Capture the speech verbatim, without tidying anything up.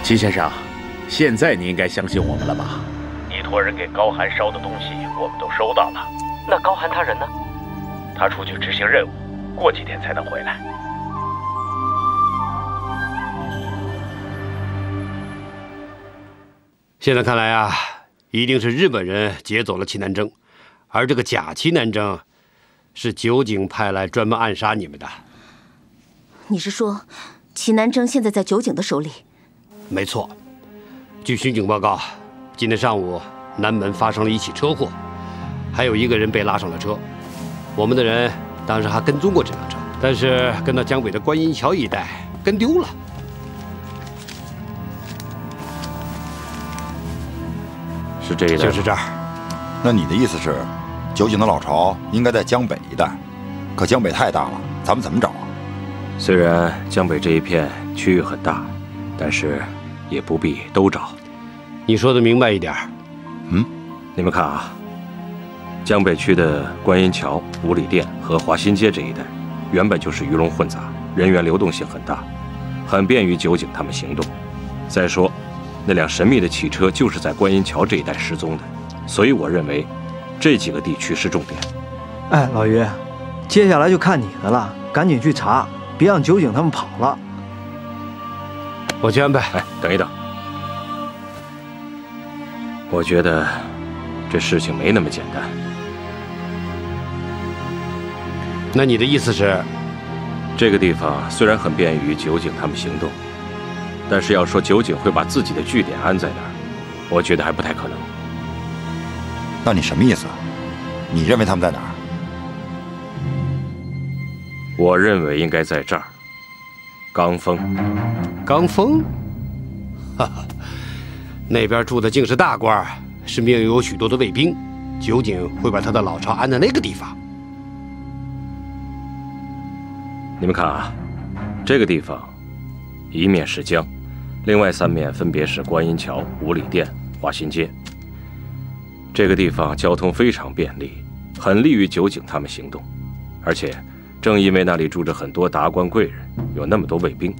齐先生，现在你应该相信我们了吧？你托人给高寒捎的东西，我们都收到了。 那高寒他人呢？ 他出去执行任务，过几天才能回来。 现在看来啊，一定是日本人劫走了齐南征，而这个假齐南征，是酒井派来专门暗杀你们的。 你是说，齐南征现在在酒井的手里？ 没错，据巡警报告，今天上午南门发生了一起车祸，还有一个人被拉上了车。我们的人当时还跟踪过这辆车，但是跟到江北的观音桥一带跟丢了。 是这一带， 就是这儿。 那你的意思是，酒井的老巢应该在江北一带，可江北太大了，咱们怎么找啊？ 虽然江北这一片区域很大，但是也不必都找。 你说的明白一点。 嗯，你们看啊，江北区的观音桥、五里店和华新街这一带，原本就是鱼龙混杂，人员流动性很大，很便于酒井他们行动。再说，那辆神秘的汽车就是在观音桥这一带失踪的，所以我认为这几个地区是重点。 哎，老于，接下来就看你的了，赶紧去查，别让酒井他们跑了。 我去安排。 哎，等一等，我觉得这事情没那么简单。 那你的意思是， 这个地方虽然很便于酒井他们行动，但是要说酒井会把自己的据点安在哪儿，我觉得还不太可能。 那你什么意思？你认为他们在哪儿？ 我认为应该在这儿，冈峰。 冈峰？哈哈，那边住的竟是大官，是命有许多的卫兵，酒井会把他的老巢安在那个地方。 你们看啊，这个地方一面是江，另外三面分别是观音桥、五里店、华新街。这个地方交通非常便利，很利于酒井他们行动，而且正因为那里住着很多达官贵人，有那么多卫兵，